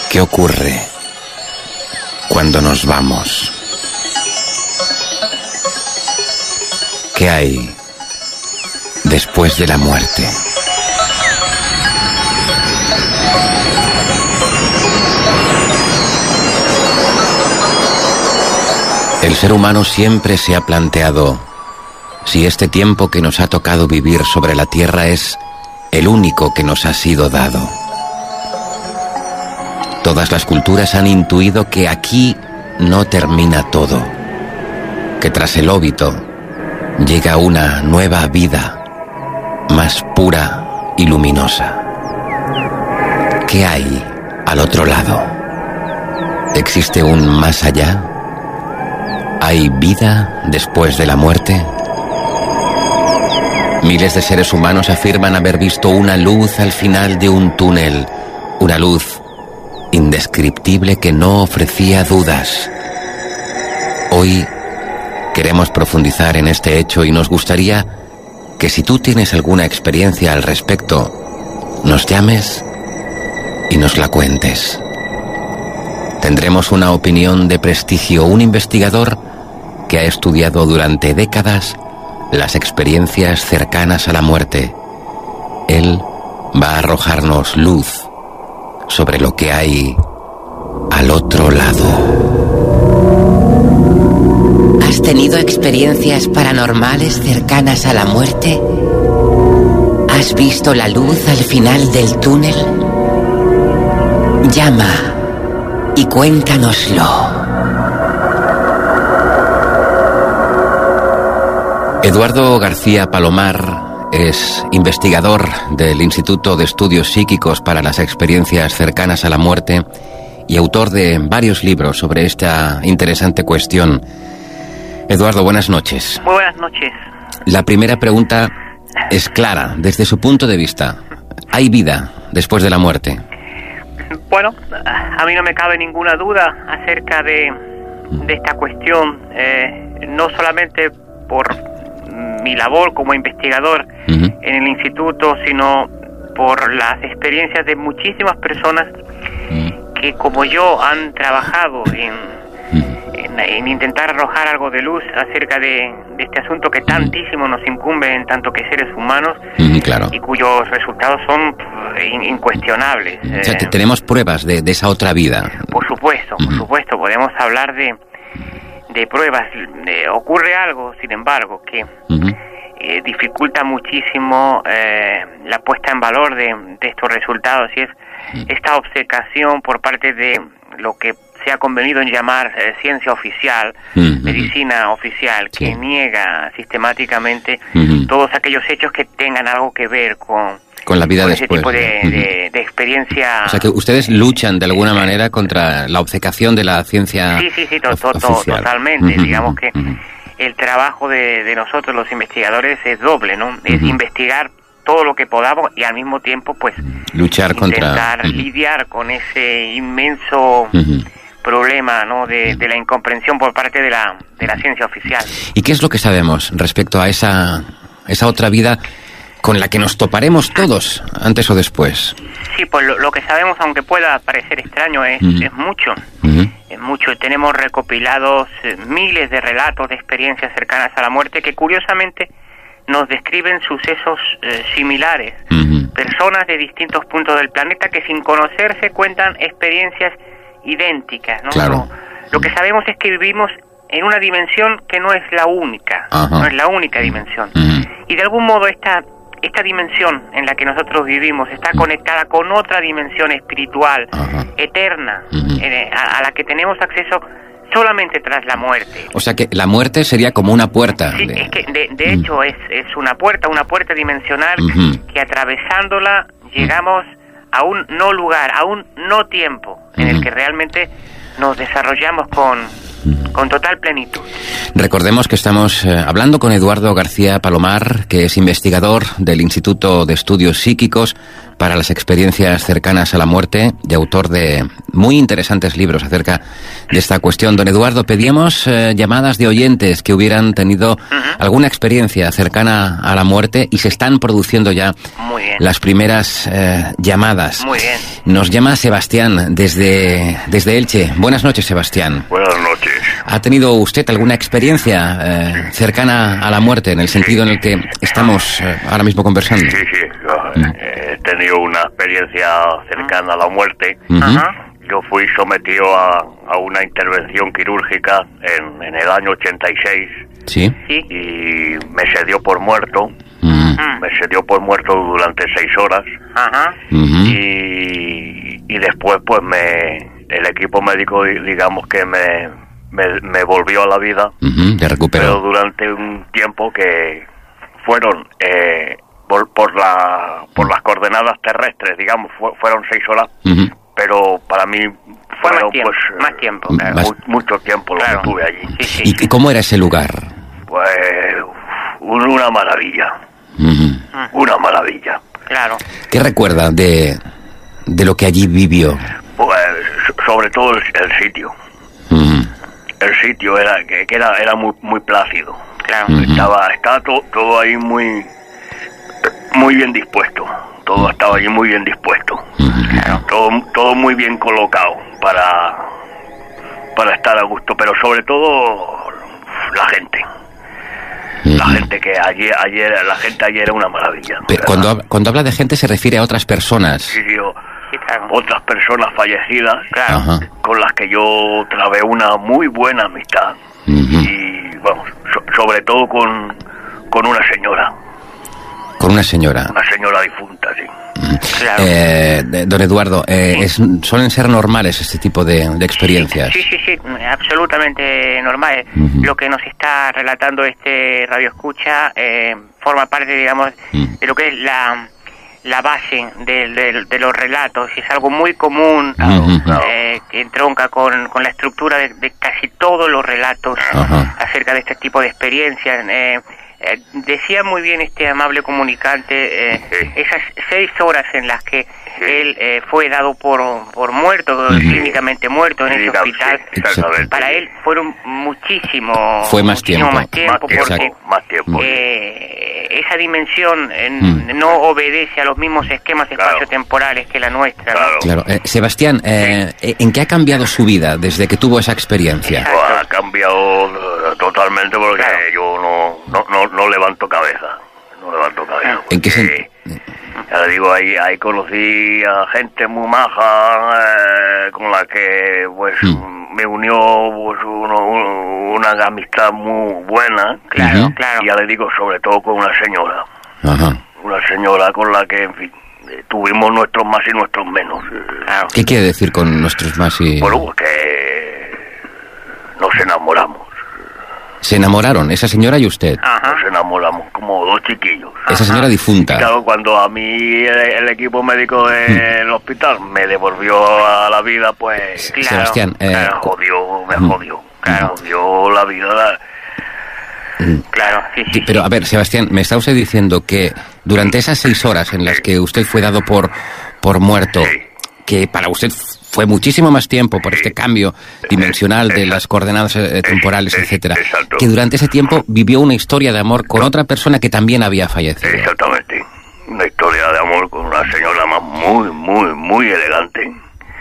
¿Qué ocurre cuando nos vamos? ¿Qué hay después de la muerte? El ser humano siempre se ha planteado si este tiempo que nos ha tocado vivir sobre la Tierra es el único que nos ha sido dado. Todas las culturas han intuido que aquí no termina todo, que tras el óbito llega una nueva vida, más pura y luminosa. ¿Qué hay al otro lado? ¿Existe un más allá? ¿Hay vida después de la muerte? Miles de seres humanos afirman haber visto una luz al final de un túnel, una luz indescriptible que no ofrecía dudas. Hoy queremos profundizar en este hecho y nos gustaría que si tú tienes alguna experiencia al respecto, nos llames y nos la cuentes. Tendremos una opinión de prestigio, un investigador que ha estudiado durante décadas las experiencias cercanas a la muerte. Él va a arrojarnos luz sobre lo que hay al otro lado. ¿Has tenido experiencias paranormales cercanas a la muerte? ¿Has visto la luz al final del túnel? Llama y cuéntanoslo. Eduardo García Palomar es investigador del Instituto de Estudios Psíquicos para las Experiencias Cercanas a la Muerte y autor de varios libros sobre esta interesante cuestión. Eduardo, buenas noches. Muy buenas noches. La primera pregunta es clara, desde su punto de vista. ¿Hay vida después de la muerte? Bueno, a mí no me cabe ninguna duda acerca de esta cuestión, no solamente por mi labor como investigador en el instituto, sino por las experiencias de muchísimas personas que, como yo, han trabajado en intentar arrojar algo de luz acerca de este asunto que tantísimo nos incumbe en tanto que seres humanos, claro, y cuyos resultados son incuestionables. O sea, tenemos pruebas de esa otra vida. Por supuesto, podemos hablar de pruebas. Ocurre algo, sin embargo, que dificulta muchísimo la puesta en valor de estos resultados, y es esta obcecación por parte de lo que se ha convenido en llamar ciencia oficial, medicina oficial, que niega sistemáticamente todos aquellos hechos que tengan algo que ver con la vida después. Ese tipo de experiencia. O sea, que ustedes luchan de alguna manera contra la obcecación de la ciencia. Sí, totalmente. Digamos que el trabajo de nosotros los investigadores es doble, ¿no? Es investigar todo lo que podamos y al mismo tiempo, pues, luchar intentar lidiar con ese inmenso problema, ¿no? de la incomprensión por parte de la ciencia oficial. ¿Y qué es lo que sabemos respecto a esa otra vida con la que nos toparemos todos, antes o después? Sí, pues lo que sabemos, aunque pueda parecer extraño, es mucho. Es mucho. Tenemos recopilados miles de relatos de experiencias cercanas a la muerte que, curiosamente, nos describen sucesos similares. Personas de distintos puntos del planeta que, sin conocerse, cuentan experiencias idénticas, ¿no? Claro. Lo que sabemos es que vivimos en una dimensión que no es la única, no es la única dimensión. Y de algún modo esta dimensión en la que nosotros vivimos está conectada con otra dimensión espiritual, eterna, a la que tenemos acceso solamente tras la muerte. O sea que la muerte sería como una puerta. Sí, es que de hecho es una puerta dimensional que, atravesándola, llegamos a un no lugar, a un no tiempo, en el que realmente nos desarrollamos con con total plenitud. Recordemos que estamos hablando con Eduardo García Palomar, que es investigador del Instituto de Estudios Psíquicos para las Experiencias Cercanas a la Muerte y autor de muy interesantes libros acerca de esta cuestión. Don Eduardo, pedíamos llamadas de oyentes que hubieran tenido alguna experiencia cercana a la muerte y se están produciendo ya las primeras llamadas. Muy bien. Nos llama Sebastián desde Elche. Buenas noches, Sebastián. Buenas noches. ¿Ha tenido usted alguna experiencia cercana a la muerte, en el sentido en el que estamos ahora mismo conversando? Sí. He tenido una experiencia cercana a la muerte. Yo fui sometido a una intervención quirúrgica en el año 86. Sí. Y me se dio por muerto. Me se dio por muerto durante 6 horas. Y después, pues, el equipo médico, digamos que me volvió a la vida. Te recuperó. Pero durante un tiempo que fueron por las coordenadas terrestres, digamos, fueron 6 horas, pero para mí fue fueron más tiempo, claro. mucho tiempo lo que estuve allí. Sí. ¿Y cómo era ese lugar? Pues una maravilla. Una maravilla. Claro. ¿Qué recuerda de lo que allí vivió? Pues sobre todo el sitio. El sitio era muy plácido. Claro. Estaba todo ahí muy bien dispuesto. Todo estaba allí muy bien dispuesto. Todo muy bien colocado para estar a gusto, pero sobre todo la gente. La gente que la gente ayer era una maravilla. Pero cuando habla de gente se refiere a otras personas. Sí, otras personas fallecidas, con las que yo trabé una muy buena amistad. Y vamos, sobre todo con una señora. Con una señora. Una señora difunta, sí. Claro. Don Eduardo, ¿suelen ser normales este tipo de experiencias? Sí, absolutamente normales. Lo que nos está relatando este radioescucha forma parte, digamos, de lo que es la base de los relatos. Es algo muy común, que entronca con la estructura de casi todos los relatos acerca de este tipo de experiencias. Decía muy bien este amable comunicante, esas 6 horas en las que él fue dado por muerto, clínicamente muerto en ese hospital, para él fueron muchísimo más tiempo. Porque esa dimensión no obedece a los mismos esquemas espaciotemporales que la nuestra. Claro. Sebastián, ¿en qué ha cambiado su vida desde que tuvo esa experiencia? Ha cambiado totalmente, porque yo no levanto cabeza. ¿En qué sentido? Ya le digo, ahí conocí a gente muy maja, con la que pues me unió pues una amistad muy buena. Claro. Y ya le digo, sobre todo con una señora. Una señora con la que, en fin, tuvimos nuestros más y nuestros menos. ¿Qué quiere decir con nuestros más y...? Bueno, que nos enamoramos. ¿Se enamoraron, esa señora y usted? Nos enamoramos como 2 chiquillos. Esa señora difunta. Claro, cuando a mí el equipo médico del hospital me devolvió a la vida, pues... Sebastián, me jodió. Me jodió la vida. Claro, sí. Pero, a ver, Sebastián, me está usted diciendo que durante esas 6 horas en las que usted fue dado por muerto, que para usted fue muchísimo más tiempo por este cambio dimensional de las coordenadas temporales, etcétera, que durante ese tiempo vivió una historia de amor con otra persona que también había fallecido. Exactamente. Una historia de amor con una señora más muy elegante.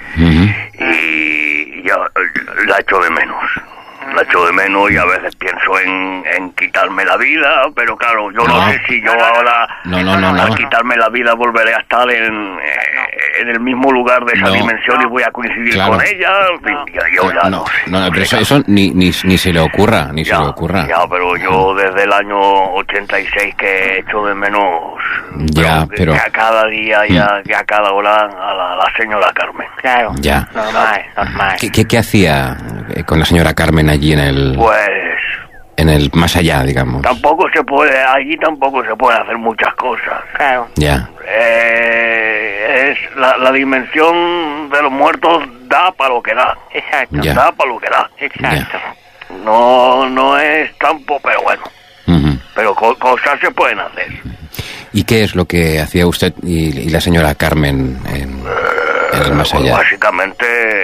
Y ya la echo de menos. La echo de menos y a veces pienso en quitarme la vida, pero claro, yo no sé si yo ahora al quitarme la vida volveré a estar en el mismo lugar de esa dimensión y voy a coincidir con ella. Yo ya no sé. Pero eso ni se le ocurra, se le ocurra. Ya, pero yo desde el año 86 que echo de menos pero que a cada día que a cada hora a la señora Carmen. Claro, ya. Normal. ¿Qué hacía con la señora Carmen allí en el más allá, digamos? Allí tampoco se puede hacer muchas cosas. Claro. Ya. Es la dimensión de los muertos da para lo que da. Exacto. Ya. Da para lo que da. Exacto. no es campo, pero bueno. Pero cosas se pueden hacer. ¿Y qué es lo que hacía usted y la señora Carmen en el más allá? Pues básicamente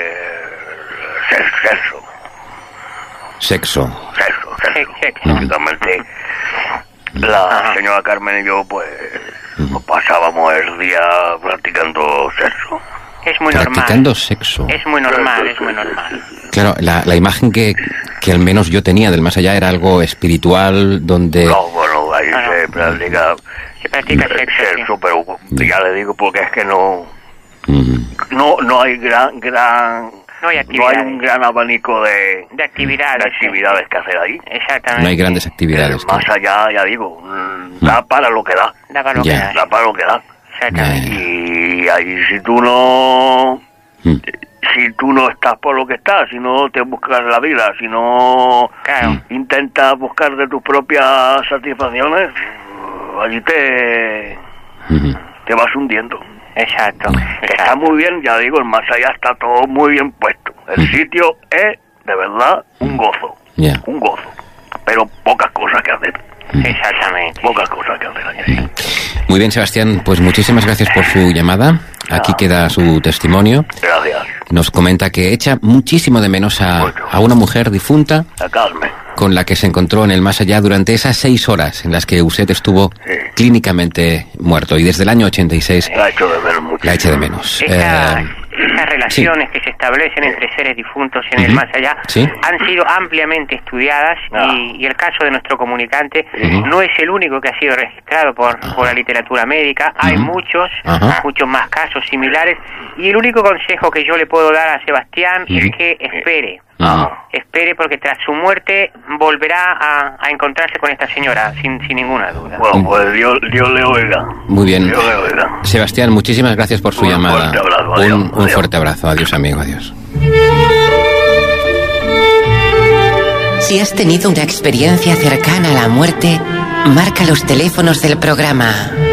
sexo. Sexo. Básicamente la señora Carmen y yo pues pasábamos el día practicando sexo. Es muy normal. Practicando sexo. Es muy normal. Claro, la imagen que al menos yo tenía del más allá era algo espiritual, donde... No, bueno, ahí se practica sexo, pero ya le digo porque es que no hay no hay un gran abanico de actividades que hacer ahí. Exactamente. No hay grandes actividades. Más allá, ya digo, da para lo que da. Da para lo que da. Da para lo que da. Exactamente. Y ahí si tú no estás por lo que estás, si no te buscas la vida, si no intentas buscar de tus propias satisfacciones, allí te vas hundiendo. Exacto. Está muy bien, ya digo, el más allá está todo muy bien puesto. El sitio es, de verdad, un gozo. Un gozo. Pero pocas cosas que hacer. Exactamente. Pocas cosas que hacer allí. Muy bien, Sebastián, pues muchísimas gracias por su llamada. Aquí queda su testimonio. Gracias. Nos comenta que echa muchísimo de menos a una mujer difunta, a Carmen, con la que se encontró en el más allá durante esas 6 horas en las que usted estuvo clínicamente muerto, y desde el año 86 la echo de menos mucho. La echa de menos. Estas relaciones que se establecen entre seres difuntos en el más allá han sido ampliamente estudiadas y el caso de nuestro comunicante no es el único que ha sido registrado por la literatura médica. Hay muchos más casos similares, y el único consejo que yo le puedo dar a Sebastián es que espere. Espere, porque tras su muerte volverá a encontrarse con esta señora, sin ninguna duda. Bueno, pues Dios le oiga. Muy bien. Dios le oiga. Sebastián, muchísimas gracias por su llamada. Fuerte abrazo, un fuerte abrazo. Adiós, amigo. Adiós. Si has tenido una experiencia cercana a la muerte, marca los teléfonos del programa.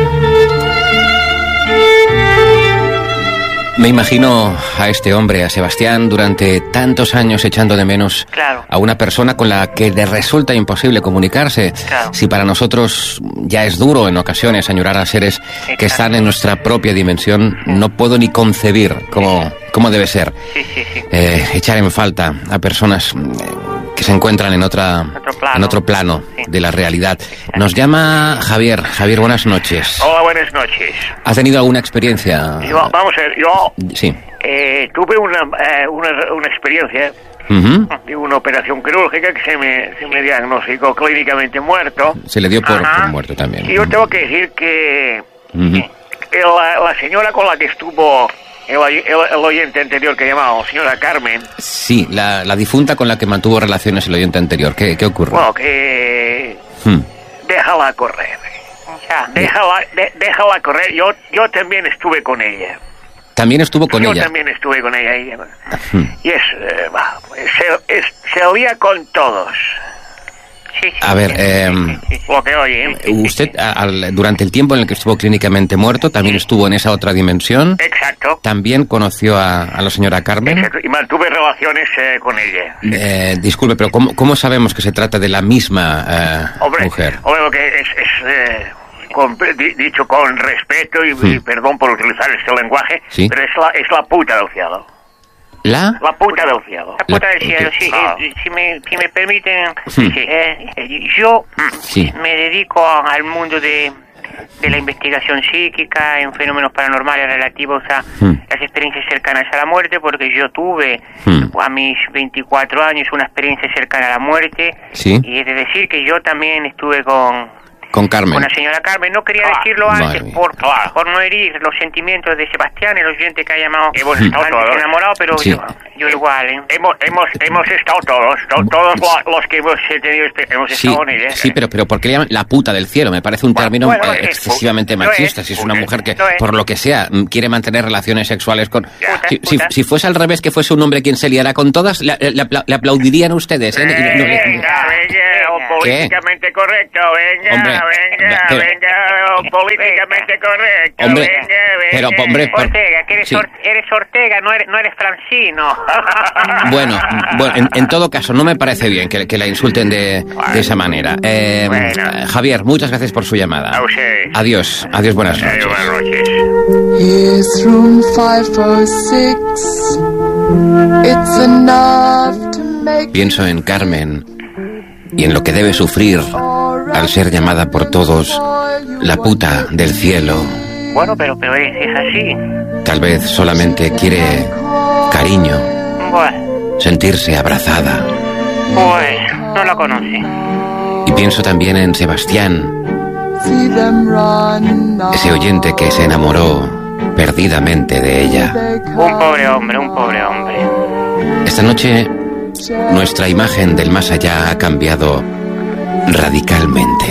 Me imagino a este hombre, a Sebastián, durante tantos años echando de menos a una persona con la que le resulta imposible comunicarse. Si para nosotros ya es duro en ocasiones añorar a seres que están en nuestra propia dimensión, no puedo ni concebir cómo debe ser echar en falta a personas que se encuentran en otro plano de la realidad. Nos llama Javier. Javier, buenas noches. Hola, buenas noches. ¿Has tenido alguna experiencia? Vamos a ver, tuve una experiencia de una operación quirúrgica que se me diagnosticó clínicamente muerto. Se le dio por muerto también. Y yo tengo que decir que la señora con la que estuvo el oyente anterior que llamaba, señora Carmen. Sí, la difunta con la que mantuvo relaciones el oyente anterior. ¿Qué ocurre? Bueno, que déjala correr. Déjala correr. Yo también estuve con ella. ¿También estuvo con ella? Yo también estuve con ella. Y se oía con todos. A ver, lo que oye. Usted, durante el tiempo en el que estuvo clínicamente muerto, también estuvo en esa otra dimensión. Exacto. También conoció a la señora Carmen. Exacto. Y mantuve relaciones con ella. Disculpe, pero ¿cómo sabemos que se trata de la misma mujer? Hombre, lo que es dicho con respeto y perdón por utilizar este lenguaje, pero es la puta del cielo. ¿La puta del cielo. La puta del cielo, sí. Si me permiten, yo me dedico al mundo de la investigación psíquica en fenómenos paranormales relativos a las experiencias cercanas a la muerte, porque yo tuve a mis 24 años una experiencia cercana a la muerte, y es de decir que yo también estuve con Carmen. Con la señora Carmen. No quería decirlo antes por no herir los sentimientos de Sebastián, el oyente que ha llamado antes enamorado, pero yo igual. Hemos estado todos los que hemos tenido hemos estado con ella. Sí, pero ¿por qué le llaman la puta del cielo? Me parece un término excesivamente machista. Si es una mujer que, por lo que sea, quiere mantener relaciones sexuales con... Si fuese al revés, que fuese un hombre quien se liara con todas, le aplaudirían ustedes, políticamente correcto, venga, hombre, venga, políticamente correcto, hombre, venga. Pero, hombre, Ortega, que eres, sí. eres Ortega, no eres Francino. Bueno, en todo caso, no me parece bien que la insulten de esa manera. Javier, muchas gracias por su llamada. A usted. Adiós, buenas noches. Buenas noches. Here's room 506. It's enough to make. Pienso en Carmen y en lo que debe sufrir al ser llamada por todos la puta del cielo. Bueno, pero es así. Tal vez solamente quiere cariño, Bueno, sentirse abrazada. pues no la conocí. Y pienso también en Sebastián, See them run now. ese oyente que se enamoró perdidamente de ella. Un pobre hombre. Esta noche nuestra imagen del más allá ha cambiado radicalmente.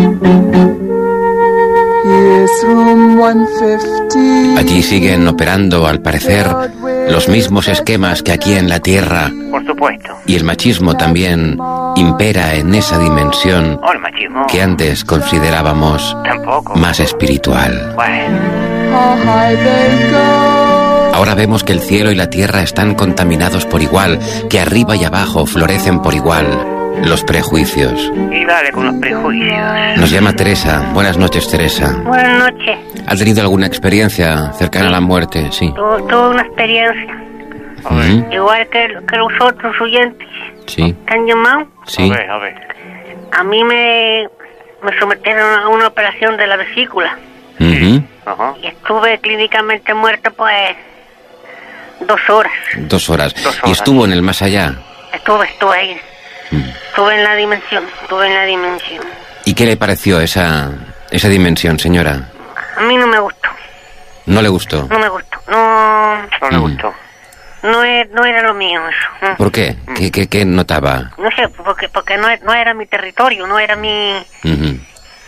Here's room 150. Allí siguen operando, al parecer, los mismos esquemas que aquí en la Tierra, Por supuesto. y el machismo también impera en esa dimensión Oh, el machismo. que antes considerábamos Tampoco. más espiritual. Bueno, How high they go. Ahora vemos que el cielo y la tierra están contaminados por igual, que arriba y abajo florecen por igual los prejuicios. y dale con los prejuicios. Nos llama Teresa. Buenas noches, Teresa. Buenas noches. ¿Ha tenido alguna experiencia cercana a la muerte? Sí. Tuve una experiencia. Ujú. Igual que los otros oyentes Sí, que han llamado. sí. A ver. A mí me sometieron a una operación de la vesícula. Ujú. Ajá. Y estuve clínicamente muerta, pues, 2 horas. 2 horas. 2 horas. Y estuvo en el más allá. Estuve ahí. Estuve en la dimensión. ¿Y qué le pareció esa dimensión, señora? A mí no me gustó. ¿No le gustó? No me gustó. No, No le gustó. no era lo mío eso. ¿Por qué? ¿Qué notaba? No sé, porque no era mi territorio, no era mi... Ujú.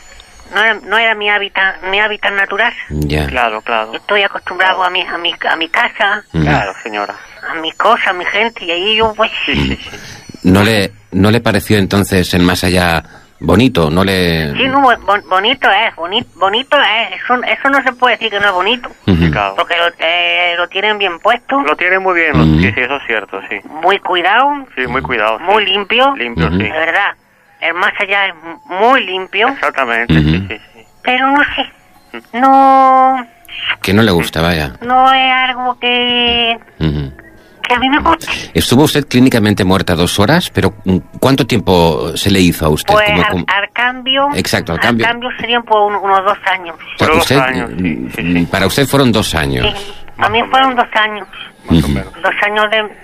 No era mi hábitat natural. Ya. Claro. Yo estoy acostumbrado a mi casa, Claro, señora. a mi cosa, a mi gente, y ahí yo pues... ¿No le pareció entonces el más allá bonito? ¿No le...? Sí, no, bonito es. Eso no se puede decir que no es bonito, Ujú. Claro. porque lo tienen bien puesto, Lo tiene muy bien. Mm. Sí, eso es cierto, sí. muy cuidado, Sí, muy cuidado. muy sí. limpio. Limpio, Ujú. sí. De verdad, el más allá es muy limpio, Exactamente, Ujú. sí. pero no sé, no Que no le gusta, vaya. es algo que Ujú. a mí me gusta. Estuvo usted clínicamente muerta 2 horas, pero ¿cuánto tiempo se le hizo a usted? Pues Como- al cambio... Exacto, al cambio. serían por unos 2 años. o sea, Por 2 usted, años, sí. Para usted fueron 2 años. Sí, a mí fueron 2 años. Más o menos. 2 años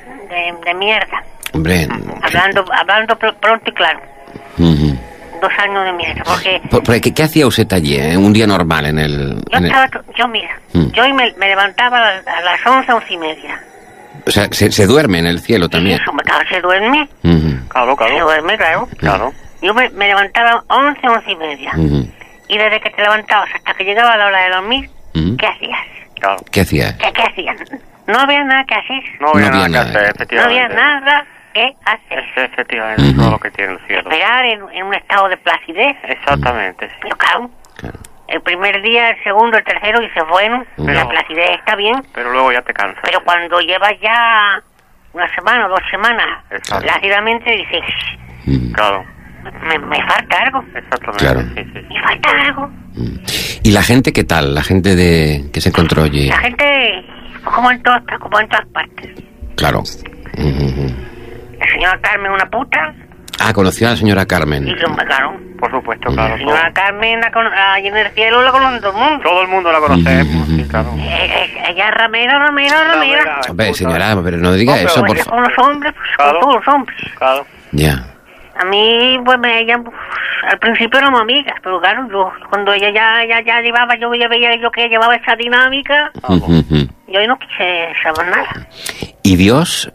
de mierda. Hombre, Hablando pronto y claro. ujú. 2 años de mierda. Porque ¿Qué hacía usted allí, un día normal en el...? mira, Mm. yo me levantaba a las 11:30. O sea, se duerme en el cielo también. Eso, se duerme. Ujú, Claro. Se duerme, claro. Claro. Yo me levantaba 11:30. ujú, Y desde que te levantabas hasta que llegaba la hora de dormir, ujú. ¿qué hacías? Claro. ¿Qué hacía? ¿Qué hacías? No había nada que hacer. No había No había nada que nada. hacer, No había efectivamente. nada que hacer. Efectivamente, todo lo que tiene el cielo. Esperar en un estado de placidez. Exactamente, sí. Yo, claro. Claro. El primer día, el segundo, el tercero, dices, bueno, Pero- la placidez está bien, Pero luego ya te cansas. pero cuando llevas ya 1 semana o 2 semanas, Exacto. lácidamente dices, Claro. me falta algo, Exactamente. Claro. Sí. me falta algo. ¿Y la gente qué tal? La gente que se encontró allí. La gente, como en todas partes. Claro. Ujú. La señora Carmen, una puta, Ah, conoció a la señora Carmen. y yo me caro. Por supuesto, claro. La señora Carmen, allí en el cielo, la conoce todo el mundo. Todo el mundo la conocemos, sí, claro. Ella es ramera. Hombre, señora, pero no diga No, pero eso, por Pues favor. con los hombres, pues Claro. con todos los hombres. Claro. Ya. A mí, pues, ella, pues, al principio éramos amigas, pero claro, cuando ella ya llevaba, yo ya veía yo que llevaba esa dinámica, Ujú, ujú. yo no quise saber nada. ¿Y Dios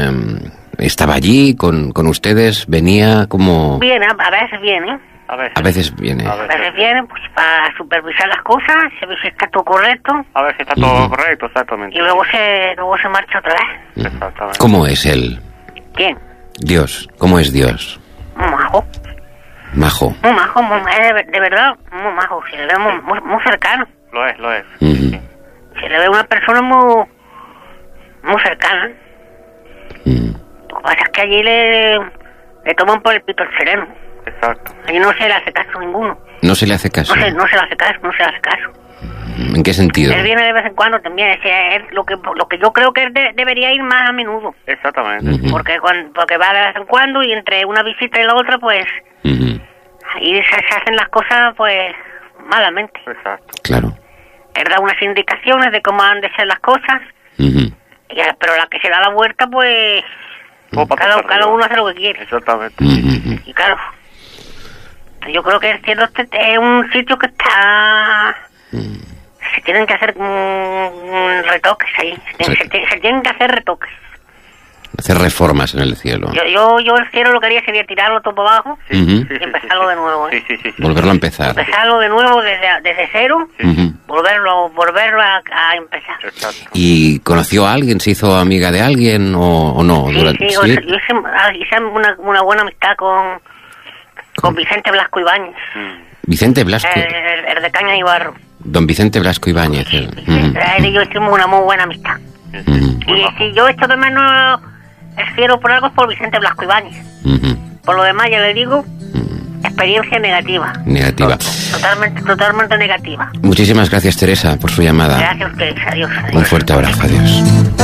estaba allí con ustedes? ¿Venía como...? Viene, a veces viene, A veces viene. A a ver, veces viene, pues, para supervisar las cosas, se ve si está todo correcto, a ver si está todo correcto, exactamente. y luego se marcha otra vez. Exactamente. ¿Cómo es él? ¿Quién? Dios. ¿Cómo es Dios? Majo. Majo. Muy majo, de verdad, muy majo. Se le ve muy cercano. Lo es. Se le ve una persona muy cercana. Lo que pasa es que allí le toman por el pito el sereno. Exacto. Allí no se le hace caso a ninguno. ¿No se le hace caso? No se le hace caso. ¿En qué sentido? Él viene de vez en cuando también. Es lo que yo creo que él debería ir más a menudo. Exactamente. Porque va de vez en cuando y entre una visita y la otra, pues... ahí se hacen las cosas, pues, malamente. Exacto. Claro. Él da unas indicaciones de cómo han de ser las cosas. Pero la que se da la vuelta, pues... cada uno hace lo que quiere. Exactamente. Y claro... yo creo que el cielo es un sitio que está... se tienen que hacer retoques ahí. Se tienen que hacer retoques. Hacer reformas en el cielo. Yo el cielo lo que haría sería tirarlo todo para abajo y empezarlo de nuevo. Sí. Volverlo a empezar. Empezarlo de nuevo desde cero, volverlo a empezar. Exacto. ¿Y conoció a alguien? ¿Se hizo amiga de alguien o no? Sí, yo hice una buena amistad con Vicente Blasco Ibáñez. Vicente Blasco. El de Caña y Barro. Don Vicente Blasco Ibáñez. Él y yo hicimos una muy buena amistad. Y si yo echo de menos el cielo por algo es por Vicente Blasco Ibáñez. Por lo demás, ya le digo, experiencia negativa. Negativa. Totalmente negativa. Muchísimas gracias, Teresa, por su llamada. Gracias a ustedes. Adiós. Un fuerte abrazo. Adiós.